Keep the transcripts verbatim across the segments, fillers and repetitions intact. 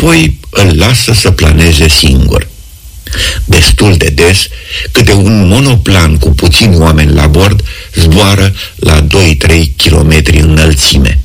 apoi îl lasă să planeze singur. Destul de des, câte un monoplan cu puțini oameni la bord zboară la doi-trei kilometri înălțime.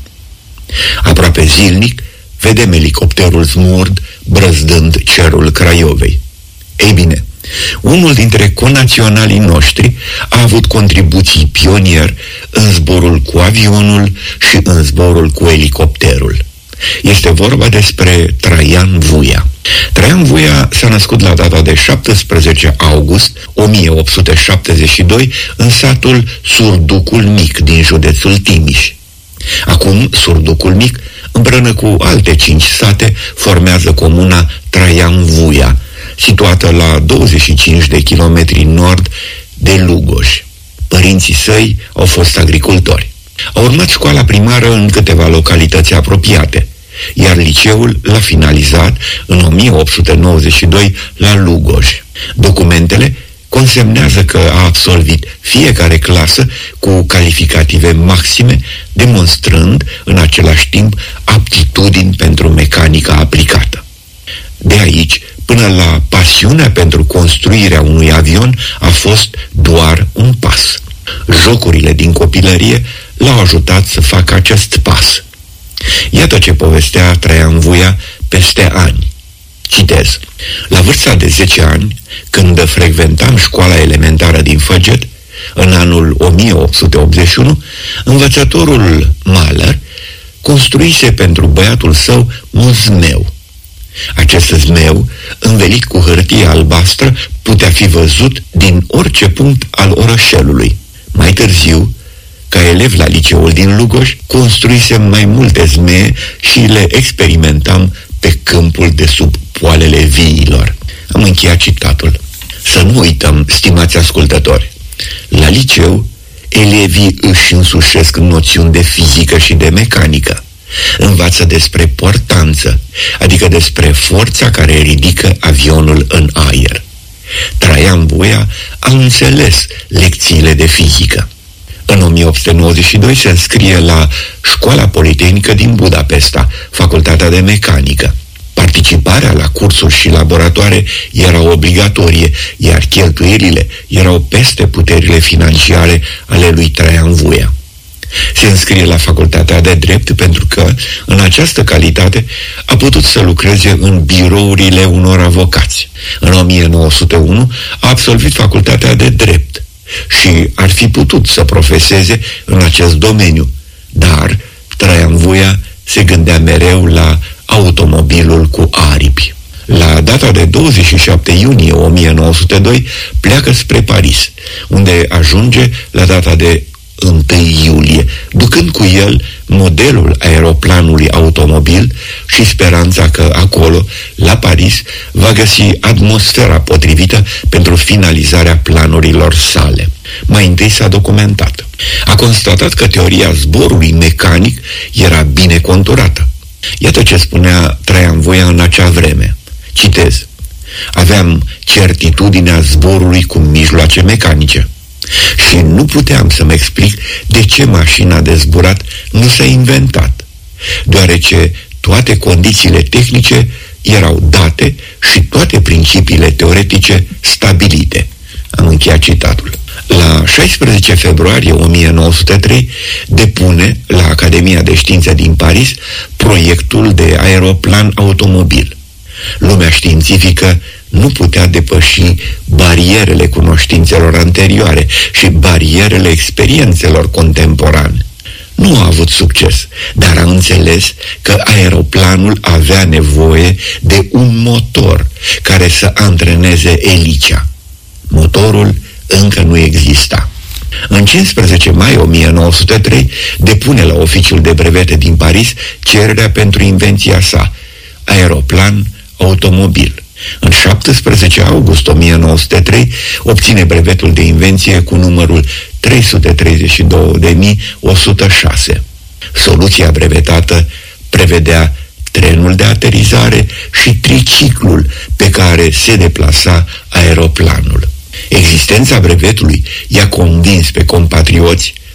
Aproape zilnic vedem elicopterul Smurd brăzdând cerul Craiovei. Ei bine, unul dintre conaționalii noștri a avut contribuții pionier în zborul cu avionul și în zborul cu elicopterul. Este vorba despre Traian Vuia. Traian Vuia s-a născut la data de șaptesprezece august o mie opt sute șaptezeci și doi în satul Surducul Mic din județul Timiș. Acum, Surducul Mic, împreună cu alte cinci sate, formează comuna Traian Vuia, situată la douăzeci și cinci de kilometri nord de Lugoj. Părinții săi au fost agricultori. A urmat școala primară în câteva localități apropiate, iar liceul l-a finalizat în o mie opt sute nouăzeci și doi la Lugoj. Documentele consemnează că a absolvit fiecare clasă cu calificative maxime, demonstrând în același timp aptitudini pentru mecanica aplicată. De aici până la pasiunea pentru construirea unui avion a fost doar un pas. Jocurile din copilărie l-au ajutat să facă acest pas. Iată ce povestea Traian Vuia peste ani. Citez. La vârsta de zece ani, când frecventam școala elementară din Făget, în anul o mie opt sute optzeci și unu, învățătorul Mahler construise pentru băiatul său un zmeu. Acest zmeu, învelit cu hârtie albastră, putea fi văzut din orice punct al orășelului. Mai târziu, ca elev la liceul din Lugoj, construisem mai multe zmee și le experimentam pe câmpul de sub poalele viilor. Am încheiat citatul. Să nu uităm, stimați ascultători, la liceu, elevii își însușesc noțiuni de fizică și de mecanică. Învață despre portanță, adică despre forța care ridică avionul în aer. Traian Vuia a înțeles lecțiile de fizică. În o mie opt sute nouăzeci și doi se înscrie la Școala Politehnică din Budapesta, Facultatea de Mecanică. Participarea la cursuri și laboratoare era obligatorie, iar cheltuielile erau peste puterile financiare ale lui Traian Vuia. Se înscrie la Facultatea de Drept pentru că, în această calitate, a putut să lucreze în birourile unor avocați. În o mie nouă sute unu a absolvit Facultatea de Drept și ar fi putut să profeseze în acest domeniu, dar Traian Vuia se gândea mereu la automobilul cu aripi. La data de douăzeci și șapte iunie o mie nouă sute doi pleacă spre Paris, unde ajunge la data de întâi iulie, ducând cu el modelul aeroplanului automobil și speranța că acolo, la Paris, va găsi atmosfera potrivită pentru finalizarea planurilor sale. Mai întâi s-a documentat. A constatat că teoria zborului mecanic era bine conturată. Iată ce spunea Traian Vuia în acea vreme. Citez. Aveam certitudinea zborului cu mijloace mecanice și nu puteam să-mi explic de ce mașina de zburat nu s-a inventat, deoarece toate condițiile tehnice erau date și toate principiile teoretice stabilite. Am încheiat citatul. La șaisprezece februarie o mie nouă sute trei depune la Academia de Științe din Paris proiectul de aeroplan automobil. Lumea științifică nu putea depăși barierele cunoștințelor anterioare și barierele experiențelor contemporane. Nu a avut succes, dar a înțeles că aeroplanul avea nevoie de un motor care să antreneze elicea. Motorul încă nu exista. În cincisprezece mai o mie nouă sute trei depune la oficiul de brevete din Paris cererea pentru invenția sa, aeroplan automobil. În șaptesprezece august o mie nouă sute trei obține brevetul de invenție cu numărul trei sute treizeci și doi de mii o sută șase. Soluția brevetată prevedea trenul de aterizare și triciclul pe care se deplasa aeroplanul. Existența brevetului i-a convins pe compatrioți,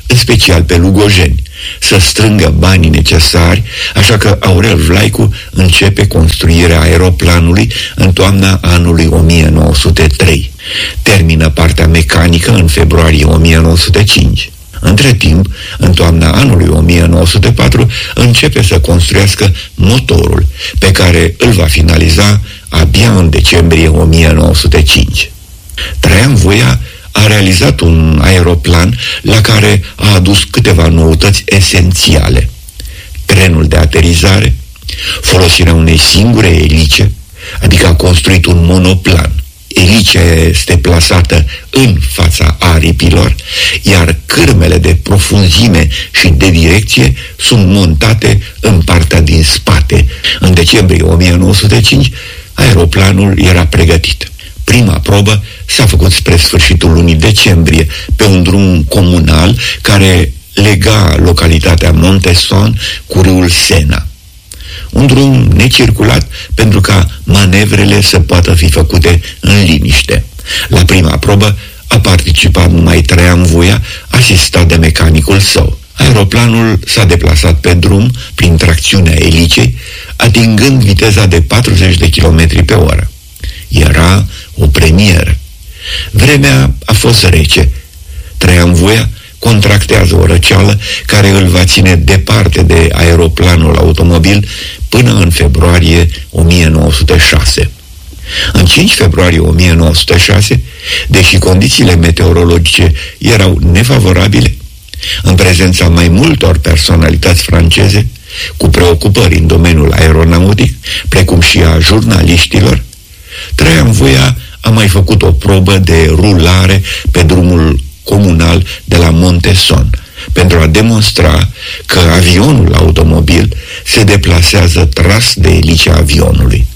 în special pe lugojeni, să strângă banii necesari, așa că Aurel Vlaicu începe construirea aeroplanului în toamna anului o mie nouă sute trei. Termină partea mecanică în februarie o mie nouă sute cinci. Între timp, în toamna anului o mie nouă sute patru, începe să construiască motorul, pe care îl va finaliza abia în decembrie o mie nouă sute cinci. Traian Voia a realizat un aeroplan la care a adus câteva noutăți esențiale: trenul de aterizare, folosirea unei singure elice, adică a construit un monoplan. Elicea este plasată în fața aripilor, iar cârmele de profunzime și de direcție sunt montate în partea din spate. În decembrie o mie nouă sute cinci, aeroplanul era pregătit. Prima probă s-a făcut spre sfârșitul lunii decembrie, pe un drum comunal care lega localitatea Monteson cu râul Sena. Un drum necirculat pentru ca manevrele să poată fi făcute în liniște. La prima probă a participat numai Traian Voia, asistat de mecanicul său. Aeroplanul s-a deplasat pe drum prin tracțiunea elicei, atingând viteza de patruzeci de kilometri pe oră. Era o premieră. Vremea a fost rece. Traian Voia contractează o răceală care îl va ține departe de aeroplanul automobil până în februarie o mie nouă sute șase. În cinci februarie o mie nouă sute șase, deși condițiile meteorologice erau nefavorabile, în prezența mai multor personalități franceze cu preocupări în domeniul aeronautic, precum și a jurnaliștilor, Traian Voia a mai făcut o probă de rulare pe drumul comunal de la Monteson, pentru a demonstra că avionul automobil se deplasează tras de elicea avionului.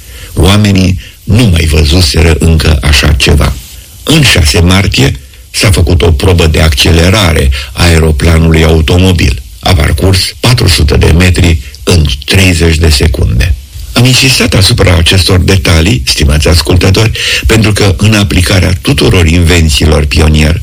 Oamenii nu mai văzuseră încă așa ceva. În șase martie s-a făcut o probă de accelerare a aeroplanului automobil. A parcurs patru sute de metri în treizeci de secunde. Am insistat asupra acestor detalii, stimați ascultători, pentru că în aplicarea tuturor invențiilor pionier,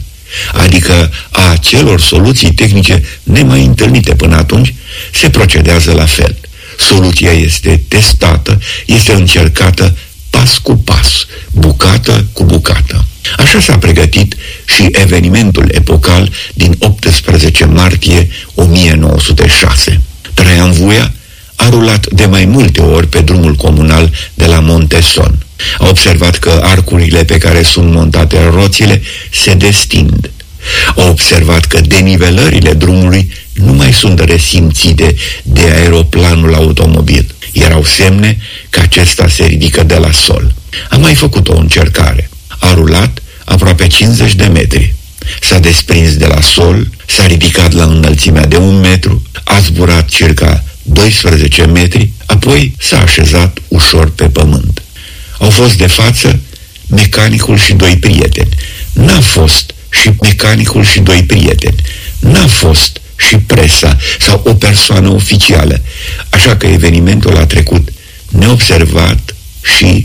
adică a acelor soluții tehnice nemai întâlnite până atunci, se procedează la fel. Soluția este testată, este încercată pas cu pas, bucată cu bucată. Așa s-a pregătit și evenimentul epocal din optsprezece martie o mie nouă sute șase. Traian Voia a rulat de mai multe ori pe drumul comunal de la Monteson. A observat că arcurile pe care sunt montate roțile se destind. A observat că denivelările drumului nu mai sunt resimțite de aeroplanul automobil. Erau semne că acesta se ridică de la sol. A mai făcut o încercare. A rulat aproape cincizeci de metri. S-a desprins de la sol, s-a ridicat la înălțimea de un metru, a zburat circa doisprezece metri, apoi s-a așezat ușor pe pământ. Au fost de față mecanicul și doi prieteni. N-a fost și mecanicul și doi prieteni. N-a fost și presa sau o persoană oficială, așa că evenimentul a trecut neobservat și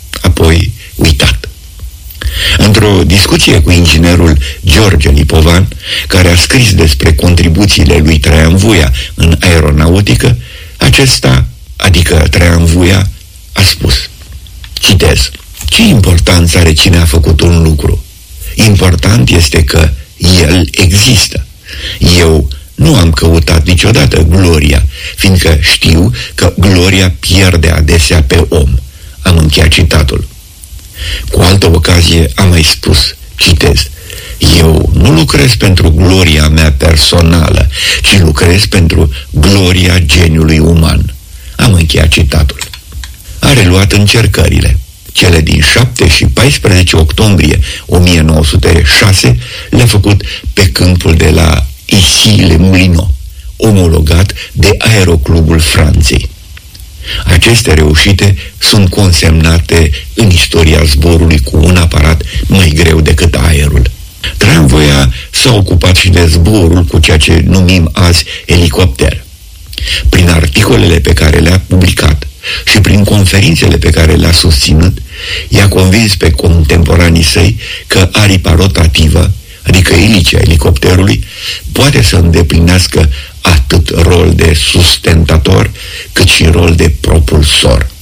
apoi uitat. Într-o discuție cu inginerul George Lipovan, care a scris despre contribuțiile lui Traian Voia în aeronautică, acesta, adică Traian Voia, a spus, citez: ce importanță are cine a făcut un lucru? Important este că el există. Eu nu am căutat niciodată gloria, fiindcă știu că gloria pierde adesea pe om. Am încheiat citatul. Cu altă ocazie am mai spus, citez: eu nu lucrez pentru gloria mea personală, ci lucrez pentru gloria geniului uman. Am încheiat citatul. A reluat încercările. Cele din șapte și paisprezece octombrie o mie nouă sute șase le-a făcut pe câmpul de la Issy-les-Moulineaux, omologat de Aeroclubul Franței. Aceste reușite sunt consemnate în istoria zborului cu un aparat mai greu decât aerul. Traian Voia s-a ocupat și de zborul cu ceea ce numim azi elicopter. Prin articolele pe care le-a publicat și prin conferințele pe care le-a susținut, i-a convins pe contemporanii săi că aripa rotativă, adică elicea elicopterului, poate să îndeplinească atât rol de sustentator, cât și rol de propulsor.